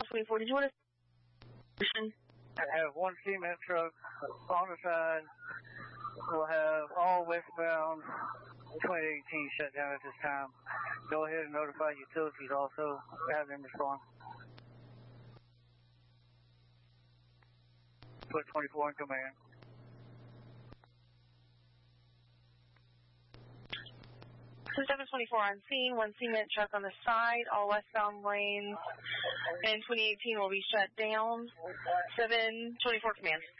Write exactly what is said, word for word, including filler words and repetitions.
twenty-four, did you want to... I have one cement truck on the side. We'll have all westbound twenty eighteen shut down at this time. Go ahead and notify utilities also. Have them respond. Put twenty-four in command. So seven twenty-four on scene, one cement truck on the side, all westbound lanes, and twenty eighteen will be shut down. seven twenty-four command.